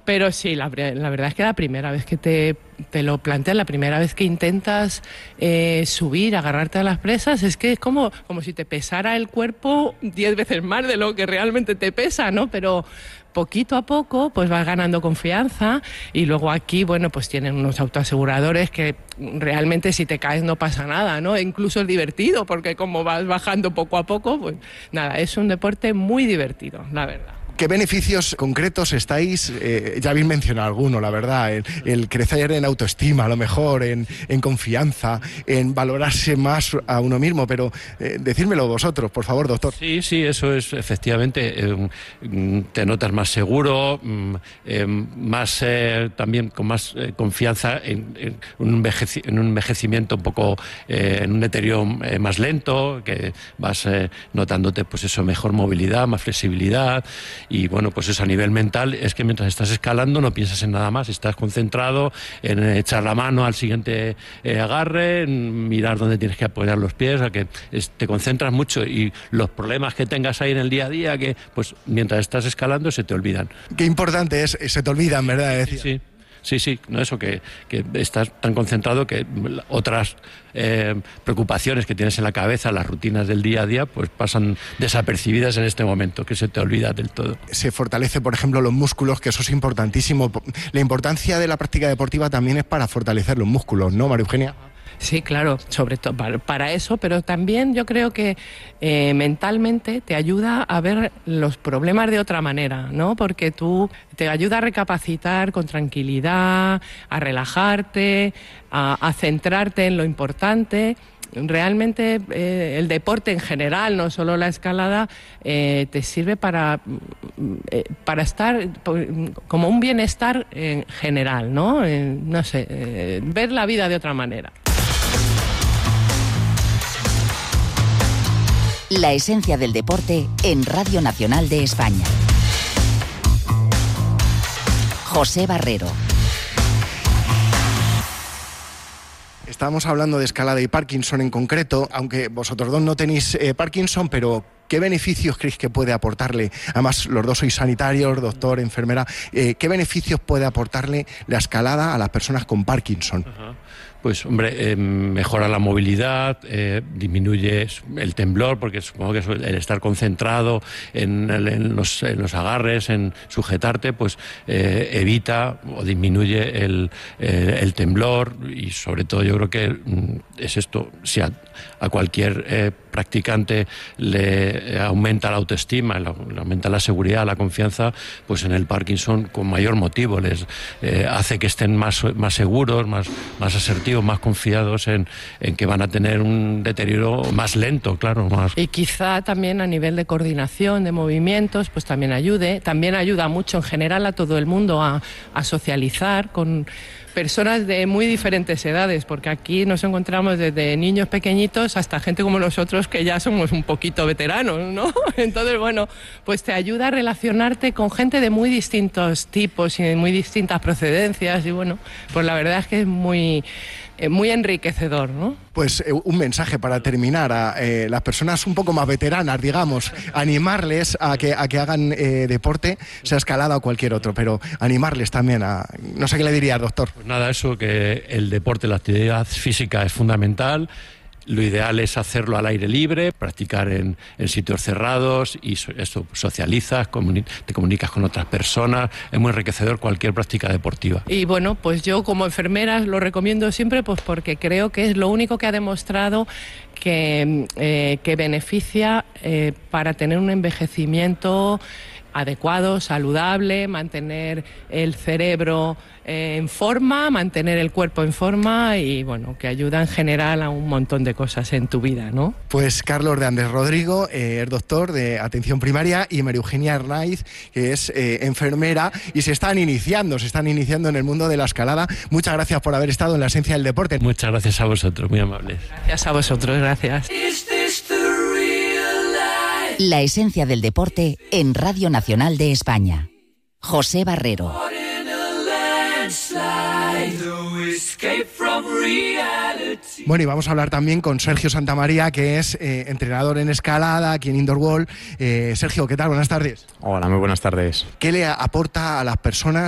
Pero sí, la verdad es que la primera vez que te lo planteas, la primera vez que intentas subir, agarrarte a las presas, es que es como si te pesara el cuerpo 10 veces más de lo que realmente te pesa, ¿no? Pero poquito a poco pues vas ganando confianza, y luego aquí, bueno, pues tienen unos autoaseguradores que realmente si te caes no pasa nada, ¿no? E incluso es divertido, porque como vas bajando poco a poco, pues nada, es un deporte muy divertido, la verdad. ¿Qué beneficios concretos estáis? Ya habéis mencionado alguno, la verdad, el crecer en autoestima, a lo mejor, en confianza, en valorarse más a uno mismo, pero decídmelo vosotros, por favor, doctor. Sí, eso es, efectivamente, te notas más seguro, más también con más confianza en un envejecimiento un poco, en un deterioro más lento, que vas notándote, pues eso, mejor movilidad, más flexibilidad. Y bueno, pues eso a nivel mental es que mientras estás escalando no piensas en nada más, estás concentrado en echar la mano al siguiente agarre, en mirar dónde tienes que apoyar los pies, o sea que te concentras mucho, y los problemas que tengas ahí en el día a día, que pues mientras estás escalando se te olvidan. Qué importante es, se te olvidan, ¿verdad? Sí, no, eso que estás tan concentrado que otras preocupaciones que tienes en la cabeza, las rutinas del día a día, pues pasan desapercibidas en este momento, que se te olvida del todo. Se fortalece, por ejemplo, los músculos, que eso es importantísimo. La importancia de la práctica deportiva también es para fortalecer los músculos, ¿no, María Eugenia? Sí, claro, sobre todo para eso, pero también yo creo que mentalmente te ayuda a ver los problemas de otra manera, ¿no? Porque te ayuda a recapacitar con tranquilidad, a relajarte, a centrarte en lo importante. Realmente el deporte en general, no solo la escalada, te sirve para estar como un bienestar en general, ¿no? No sé, ver la vida de otra manera. La esencia del deporte en Radio Nacional de España. José Barrero. Estábamos hablando de escalada y Parkinson en concreto, aunque vosotros dos no tenéis Parkinson, pero ¿qué beneficios creéis que puede aportarle? Además, los dos sois sanitarios, doctor, enfermera. ¿Qué beneficios puede aportarle la escalada a las personas con Parkinson? Ajá. Pues, hombre, mejora la movilidad, disminuye el temblor, porque supongo que el estar concentrado en los agarres, en sujetarte, pues evita o disminuye el temblor, y sobre todo yo creo que es esto, si a cualquier practicante le aumenta la autoestima, le aumenta la seguridad, la confianza, pues en el Parkinson con mayor motivo les hace que estén más seguros, más asertivos, más confiados en que van a tener un deterioro más lento, claro. Y quizá también a nivel de coordinación, de movimientos, pues también ayude. También ayuda mucho en general a todo el mundo a socializar con personas de muy diferentes edades, porque aquí nos encontramos desde niños pequeñitos hasta gente como nosotros que ya somos un poquito veteranos, ¿no? Entonces, bueno, pues te ayuda a relacionarte con gente de muy distintos tipos y de muy distintas procedencias, y bueno, pues la verdad es que es muy enriquecedor, ¿no? Pues un mensaje para terminar a las personas un poco más veteranas, digamos, animarles a que hagan deporte, sea escalada o cualquier otro, pero animarles también a... No sé qué le diría, doctor. Pues nada, eso, que el deporte, la actividad física es fundamental. Lo ideal es hacerlo al aire libre, practicar en sitios cerrados, y esto, socializas, te comunicas con otras personas, es muy enriquecedor cualquier práctica deportiva. Y bueno, pues yo como enfermera lo recomiendo siempre, pues porque creo que es lo único que ha demostrado que beneficia para tener un envejecimiento adecuado, saludable, mantener el cerebro en forma, mantener el cuerpo en forma, y bueno, que ayuda en general a un montón de cosas en tu vida, ¿no? Pues Carlos de Andrés Rodrigo, es doctor de atención primaria, y María Eugenia Arnaiz, que es enfermera, y se están iniciando en el mundo de la escalada. Muchas gracias por haber estado en la esencia del deporte. Muchas gracias a vosotros, muy amables. Gracias a vosotros, gracias. La esencia del deporte en Radio Nacional de España. José Barrero. Bueno, y vamos a hablar también con Sergio Santamaría, que es entrenador en escalada aquí en Indoor Wall. Sergio, ¿qué tal? Buenas tardes. Hola, muy buenas tardes. ¿Qué le aporta a las personas